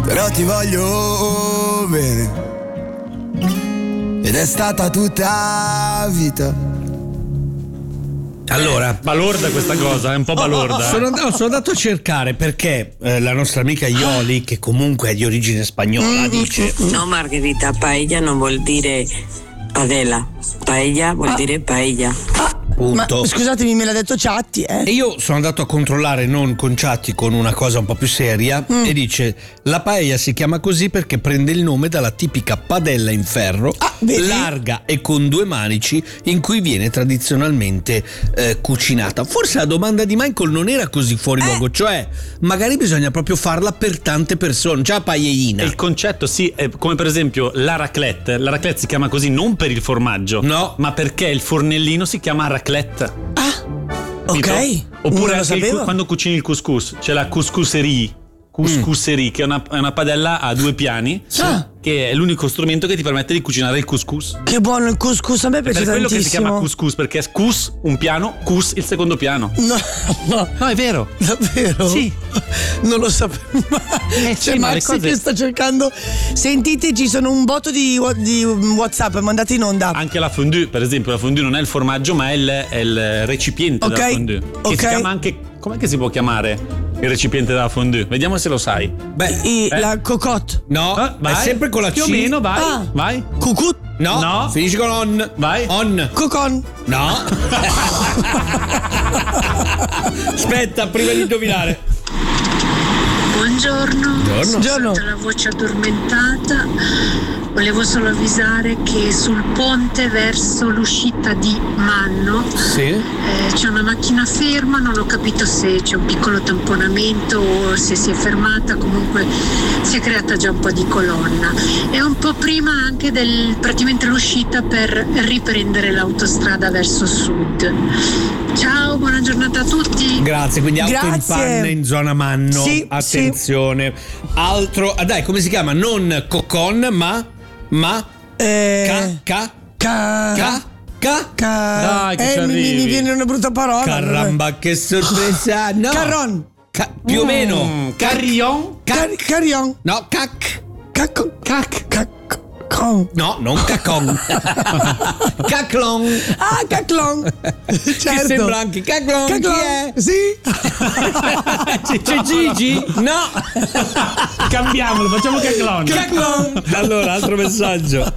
però ti voglio bene. Ed è stata tutta vita. Allora, balorda questa cosa, è un po' balorda. Sono andato a cercare perché la nostra amica Ioli, che comunque è di origine spagnola, dice: no, Margherita, paella non vuol dire padella, paella vuol dire paella. Ma scusatemi, me l'ha detto Ciatti, E io sono andato a controllare, non con Ciatti, con una cosa un po' più seria, e dice: la paella si chiama così perché prende il nome dalla tipica padella in ferro, larga e con 2 manici, in cui viene tradizionalmente cucinata. Forse la domanda di Michael non era così fuori luogo, cioè magari bisogna proprio farla per tante persone, cioè la paellina. Il concetto sì, è come per esempio la raclette si chiama così non per il formaggio, no, ma perché il fornellino si chiama raclette. Ok. Oppure anche quando cucini il couscous c'è la couscouserie, che è una padella a 2 piani, che è l'unico strumento che ti permette di cucinare il couscous. Che buono il couscous, a me piace tantissimo. Per quello che si chiama couscous, perché è cous un piano, cous il secondo piano. No, è vero. Davvero? Sì. Non lo sapevo. C'è Maxi che sta cercando. Sentite, ci sono un botto di WhatsApp, mandate in onda. Anche la fondue, per esempio, la fondue non è il formaggio, ma è il recipiente della fondue. Che si chiama anche, com'è che si può chiamare il recipiente della fondue? Vediamo se lo sai. La cocotte. No, è sempre con la C. Più o meno, vai. Cucut. No, finisci con on. Vai. On. Cocon. No. Aspetta, prima di indovinare. Buongiorno. Sento la voce addormentata. Volevo solo avvisare che sul ponte verso l'uscita di Manno c'è una macchina ferma, non ho capito se c'è un piccolo tamponamento o se si è fermata, comunque si è creata già un po' di colonna. È un po' prima anche praticamente l'uscita per riprendere l'autostrada verso sud. Ciao, buona giornata a tutti. Grazie, quindi auto in panne in zona Manno. Sì, attenzione. Altro, dai, come si chiama? Non cocon, ma Dai, che ci arrivi. mi viene una brutta parola. Caramba, che sorpresa. No. Carron. Più o meno. Carrion. Carrion. No, cac. No, non cacon. Caclon. Ah, caclon. Certo. Che sembra anche caclon. Chi è? Sì. C'è Gigi? No. Cambiamolo, facciamo caclon. Allora, altro messaggio.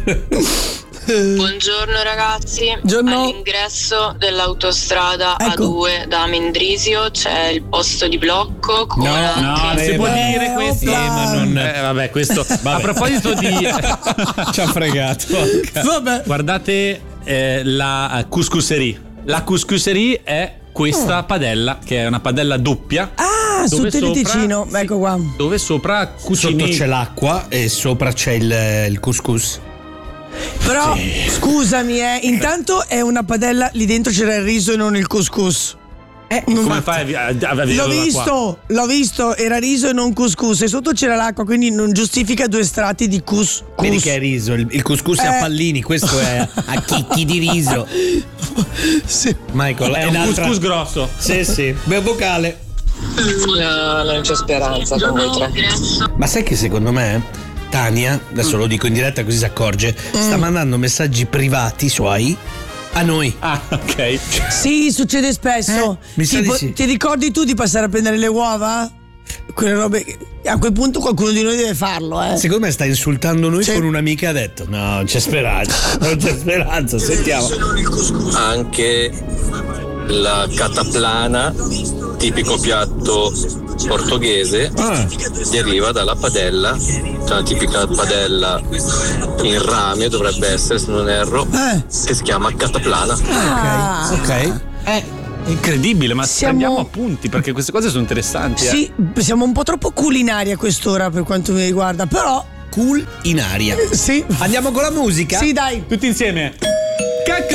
Buongiorno ragazzi. All'ingresso dell'autostrada A2 da Mendrisio c'è il posto di blocco con si può dire questo, ma non vabbè, questo a proposito di ci ha fregato. Vabbè. Guardate la couscouserie è questa padella, che è una padella doppia. Sul Ticino, ecco qua. Dove sopra cucini. Sotto c'è l'acqua e sopra c'è il couscous. Però scusami, intanto è una padella, lì dentro c'era il riso e non il couscous. Come fai a L'ho visto, era riso e non couscous, e sotto c'era l'acqua, quindi non giustifica 2 strati di couscous. Vedi che è riso, il couscous è a pallini, questo è a chicchi di riso. Sì. Michael, è un couscous grosso. Sì, beh, vocale. No, non c'è speranza con voi 3. Ma sai che secondo me Tania, adesso lo dico in diretta così si accorge, sta mandando messaggi privati suoi a noi. Ok. Sì, succede spesso. Mi sa di sì. Ti ricordi tu di passare a prendere le uova? Quelle robe. A quel punto qualcuno di noi deve farlo, Secondo me sta insultando noi con un'amica, ha detto no, non c'è speranza, sentiamo. Anche la cataplana, tipico piatto portoghese, deriva dalla padella, cioè una tipica padella in rame dovrebbe essere, se non erro, che si chiama cataplana. Ok. Incredibile, ma prendiamo appunti perché queste cose sono interessanti. Sì, siamo un po' troppo culinari a quest'ora per quanto mi riguarda, però cool in aria. Sì. Andiamo con la musica? Sì, dai. Tutti insieme.